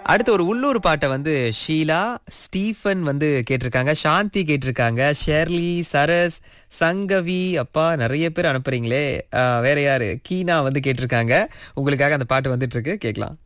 அடுத்து ஒரு உள்ளூர் பாட்டை வந்து ஷீலா, ஸ்டீஃபன் வந்து கேட்டிருக்காங்க, சாந்தி கேட்டிருக்காங்க, ஷெர்லி, சரஸ், சங்கவி, அப்பா நிறைய பேர் அனுப்புறீங்களே. வேற யாரு, கீனா வந்து கேட்டிருக்காங்க. உங்களுக்காக அந்த பாட்டு வந்துட்டு இருக்கு, கேட்கலாம்.